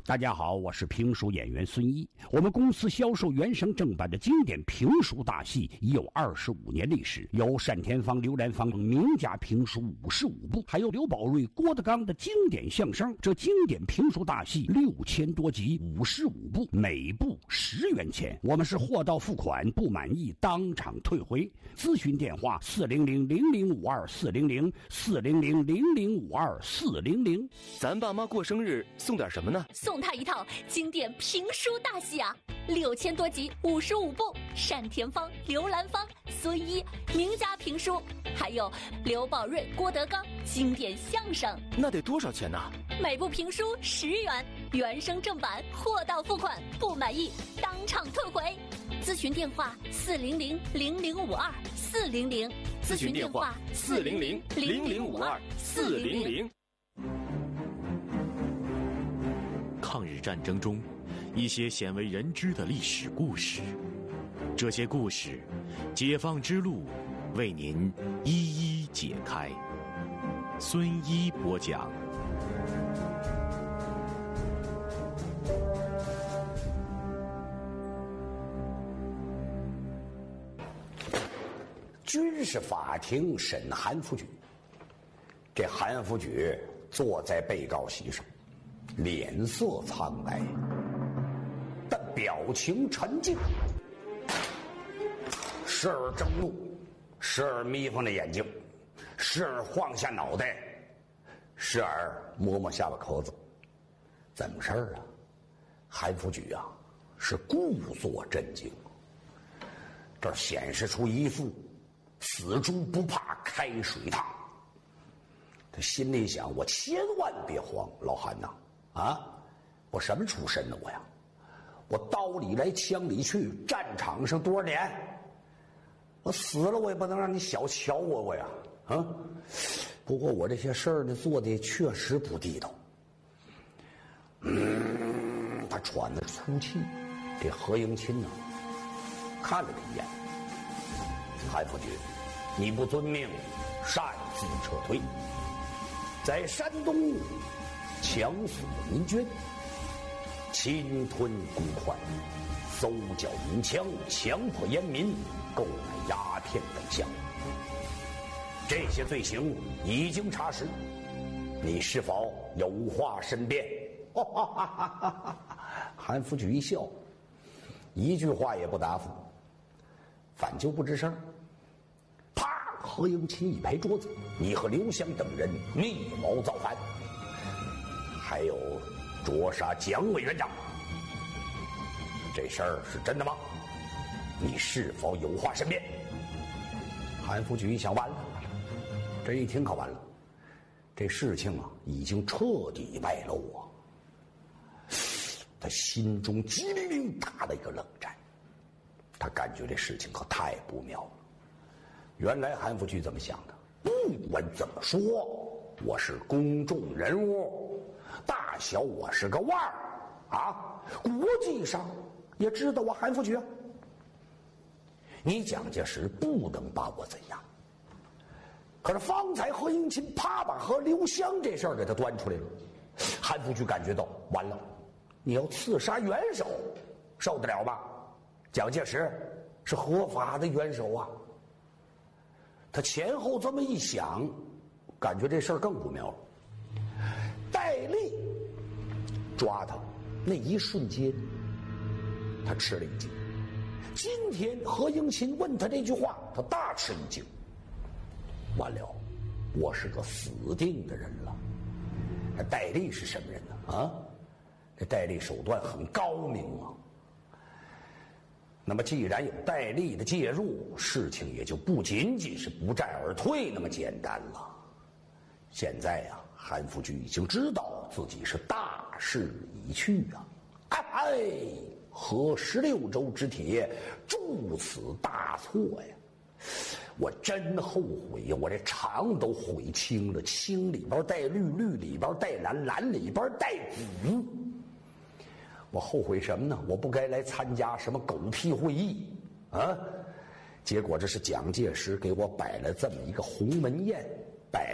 大家好，我是评书演员孙一。我们公司销售原声正版的经典评书大戏已有25年历史，有单田芳、刘兰芳名家评书55部，还有刘宝瑞、郭德纲的经典相声。这经典评书大戏6000多集，55部，每部10元钱。我们是货到付款，不满意当场退回。咨询电话400-0052-400，400-0052-400。 咱爸妈过生日送点什么呢？ 送他一套经典评书大戏啊，6000多集，55部，单田芳、刘兰芳、孙一名家评书，还有刘宝瑞、郭德纲经典相声。 那得多少钱呢？ 每部评书10元，原声正版，货到付款，不满意当场退回。咨询电话400-0052-400， 咨询电话400-0052-400。 抗日战争中，一些鲜为人知的历史故事，这些故事，解放之路为您一一解开。孙一播讲。 军事法庭审韩复榘，这韩复榘坐在被告席上，脸色苍白，但表情沉静，时而怔怒，时而眯缝着眼睛，时而晃下脑袋，时而摸摸下巴壳子。怎么事儿啊？韩复榘啊，是故作镇静，这显示出一副死猪不怕开水烫。他心里想，我千万别慌，老韩呐，我什么出身呢？我呀，我刀里来枪里去，战场上多少年，我死了我也不能让你小瞧我呀，不过我这些事儿呢做的确实不地道。他喘着粗气，给何应钦呢看了他一眼。韩复榘，你不遵命，擅自撤退，在山东强死民捐，侵吞公款，搜缴民枪，强迫阉民，购买鸦片等项，这些罪行已经查实，你是否有话申辩？韩复榘一笑，一句话也不答复，反就不吱声。啪！何应钦一拍桌子：“你和刘湘等人密谋造反，还有灼杀蒋委员长，这事儿是真的吗？你是否有话申辩？”韩复榘一想，完了，这一听可完了，这事情啊已经彻底败露啊！他心中激灵打了一个冷战，他感觉这事情可太不妙了。原来韩复榘怎么想的？不管怎么说，我是公众人物，大小我是个腕儿国际上也知道我韩复榘啊。你蒋介石不能把我怎样。可是方才何应钦啪把和刘湘这事儿给他端出来了，韩复榘感觉到完了，你要刺杀元首，受得了吗？蒋介石是合法的元首啊。他前后这么一想，感觉这事儿更不妙了。戴笠抓他那一瞬间，他吃了一惊。今天何应钦问他这句话，他大吃一惊。完了，我是个死定的人了。这戴笠是什么人呢？这戴笠手段很高明啊。那么既然有戴笠的介入，事情也就不仅仅是不战而退那么简单了。现在啊，韩复榘已经知道自己是大势已去啊！合16州之铁，铸此大错呀！我真后悔呀！我这肠都悔青了，青里边带绿，绿里边带蓝，蓝里边带紫。我后悔什么呢？我不该来参加什么狗屁会议结果这是蒋介石给我摆了这么一个鸿门宴，